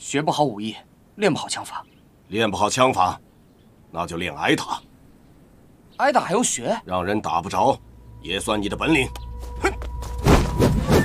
学不好武艺，练不好枪法。 练不好枪法，那就练挨打。 挨打还用学？ 让人打不着，也算你的本领。